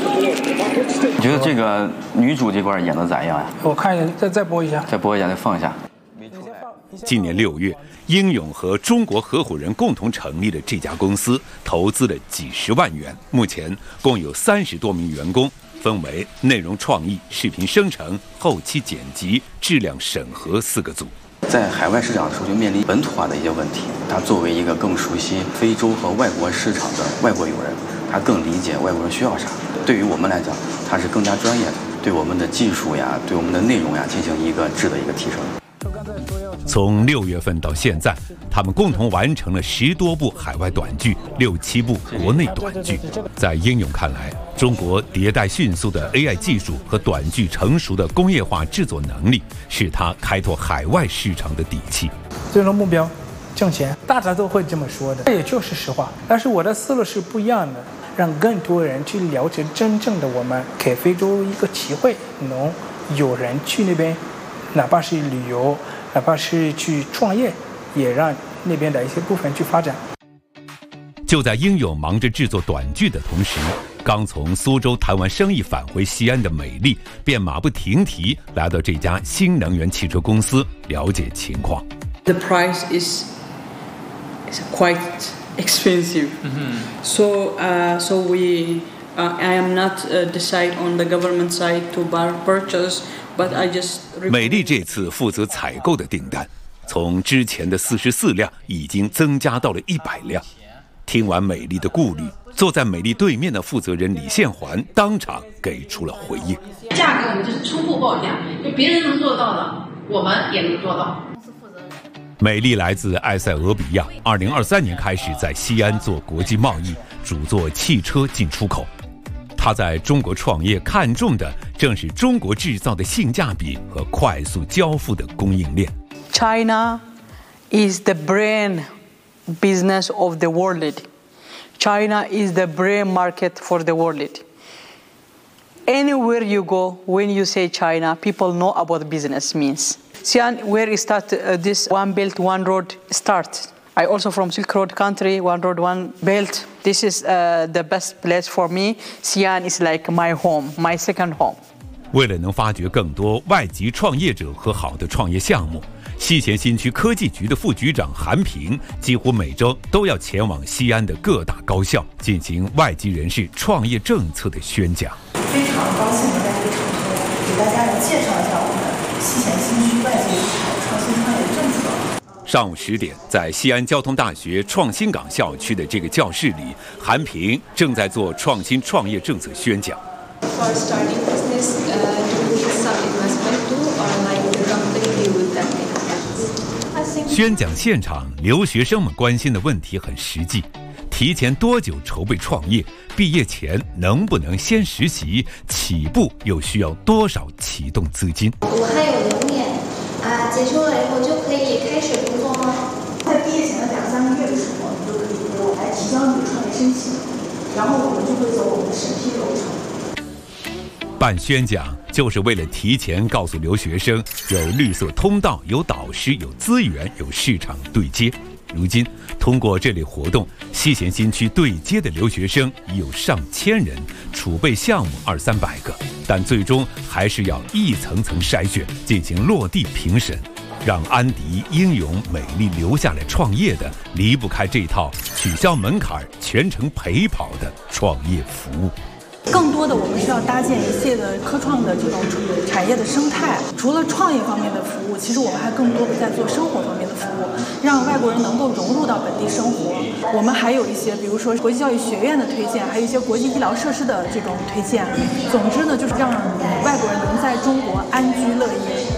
你觉得这个女主这块演的咋样呀？ 我看一下，再播一下， 再播一下，再放一下。 今年6月，英勇和中国合伙人共同成立了这家公司，投资了几十万元，目前共有30多名员工，分为内容创意、视频生成、后期剪辑、质量审核4个组。 在海外市场的时候，就面临本土化的一些问题。他作为一个更熟悉非洲和外国市场的外国友人，他更理解外国人需要啥。对于我们来讲，他是更加专业的，对我们的技术呀，对我们的内容呀，进行一个质的一个提升。 从6月份到现在，他们共同完成了10多部海外短剧，6、7部国内短剧。在英勇看来，中国迭代迅速的 AI 技术和短剧成熟的工业化制作能力，是他开拓海外市场的底气。 最终目标，挣钱，大家都会这么说的，这也就是实话。但是我的思路是不一样的，让更多人去了解真正的我们，给非洲一个机会，能有人去那边，哪怕是旅游，哪怕是去创业，也让那边的一些部分去发展。 就在英勇忙着制作短剧的同时，刚从苏州谈完生意返回西安的美丽，便马不停蹄来到这家新能源汽车公司了解情况。 The price is quite expensive, so I am not decide on the government side to purchase, but I just. 美丽这次负责采购的订单，从之前的44辆已经增加到了100辆。听完美丽的顾虑，坐在美丽对面的负责人李宪环当场给出了回应： 价格我们就是初步报价，就别人能做到的，我们也能做到。 美丽来自埃塞俄比亚，2023年开始在西安做国际贸易，主做汽车进出口。他在中国创业看重的正是中国制造的性价比和快速交付的供应链。 China is the brain business of the world. China is the brain market for the world. Anywhere you go, when you say China, people know about business means. Xi'an, where is start this One Belt, One Road start? I also from Silk Road country, One Road, One Belt. This is the best place for me. Xi'an is like my home, my second home. 为了能发掘更多外籍创业者和好的创业项目，西咸新区科技局的副局长韩平几乎每周都要前往西安的各大高校进行外籍人士创业政策的宣讲。 非常高兴能在这个场合给大家来介绍一下我们西咸新区外籍人才创新创业政策。 上午10点，在西安交通大学创新港校区的这个教室里，韩平正在做创新创业政策宣讲。 For starting business, do need some investment too, or like the company deal with that kind of things? 宣讲现场，留学生们关心的问题很实际：提前多久筹备创业？毕业前能不能先实习？起步又需要多少启动资金？ 我还有2年结束了以后就可以开始工作吗？ 在毕业前的2、3个月的时候，你就可以给我来提交你的创业申请，然后我们就会走我们的审批流程。 办宣讲就是为了提前告诉留学生，有绿色通道，有导师，有资源，有市场对接。如今通过这类活动，西咸新区对接的留学生已有上千人，储备项目200-300个，但最终还是要一层层筛选，进行落地评审。让安迪、英勇、美丽留下来创业的，离不开这套取消门槛、全程陪跑的创业服务。 更多的我们需要搭建一系列的科创的这种产业的生态。除了创业方面的服务，其实我们还更多的在做生活方面的服务，让外国人能够融入到本地生活。我们还有一些，比如说国际教育学院的推荐，还有一些国际医疗设施的这种推荐。总之呢，就是让外国人能在中国安居乐业。